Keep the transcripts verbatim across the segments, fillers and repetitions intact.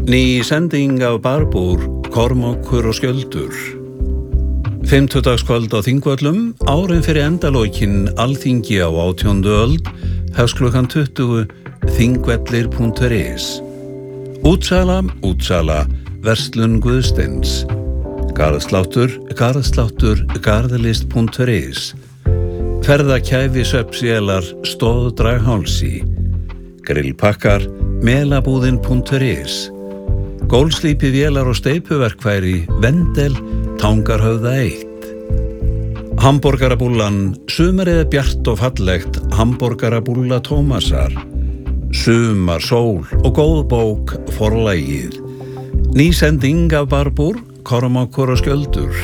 Ný sending af Barbúr, Kormákur og Skjöldur. Fimmtudagskvöld á Þingvöllum, árin fyrir endalókin Alþingi á átjándu öld, hefst klukkan tuttugu, þingvellir punktur is. Útsala, útsala, verslun Guðsteins. Garðsláttur, garðsláttur, garðlist punktur is. Ferðakæfi svefnsélar, stóðdraghálsi. Grillpakkar, melabúðin punktur is. Gólslípi vélar og steypuverkfæri, Vendel, Tangarhöfða eitt. Hamborgarabúllan, sumarið er bjart og fallegt, Hamborgarabúlla Tómasar. Sumar, sól og góð bók, Forlagið. Ný sending af Barbúr, Kormákur og Skjöldur.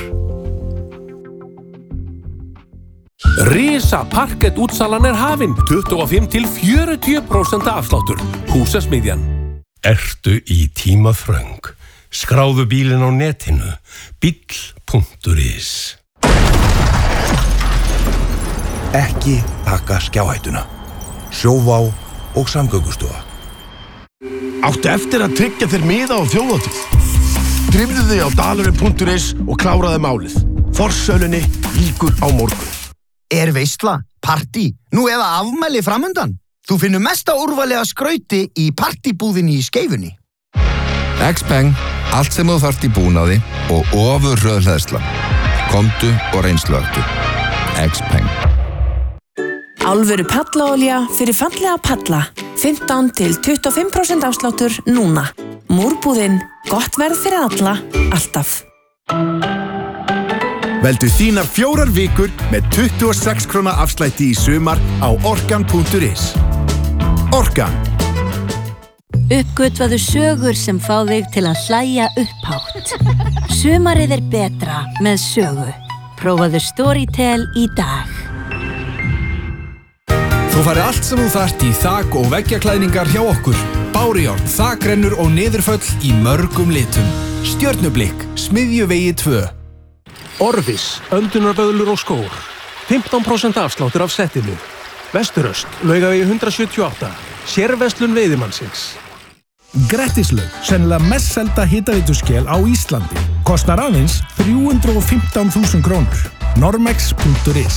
Risa parkett útsalan er hafin, tuttugu og fimm til fjörutíu prósent afsláttur. Húsasmiðjan. Ertu í tímaþröng? Skráðu bílinn á netinu, bíll punktur is. Ekki taka skjáhættuna. Sjóvá og Samgöngustofa. Áttu eftir að tryggja þér miða á þjóðhátíð. Drifðu þig á dalurinn punktur is og kláraðu málið. Forsölunni lýkur á morgun. Er veisla, partí, nú eða afmæli framundan? Þú finnur mesta úrvali að skrauti í partibúðinni í Skeifunni. X-Peng, allt sem þú þarft í búnaði og ofurröðhleðsla. Komdu og reynsluaktu. X-Peng. Alvöru pallaolía fyrir fallega palla. fimmtán til tuttugu og fimm prósent afsláttur núna. Múrbúðin, gott verð fyrir alla, alltaf. Veldu þínar fjórar vikur með tuttugu og sex króna afslætti í sumar á orkan punktur is. Orkan. Uppgötvaðu sögur sem fá þig til að hlæja upphátt. Sumarið er betra með sögu. Prófaðu Storytel í dag. Þú færð allt sem þú þarft í þak- og veggjaklæðningar hjá okkur. Bárujárn, þakrennur og niðurföll í mörgum litum. Stjörnublikk, Smiðjuvegi tvö. Orvis, öndunarböðlur og skór. fimmtán prósent afsláttur af settinu. Vesturöst, Laugavegi hundrað sjötíu og átta. Sérverslun veiðimannsins. Grettislaug, sennilega mest selda hitaveituskel á Íslandi. Kostar aðeins þrjú hundruð og fimmtán þúsund krónur. Normex punktur is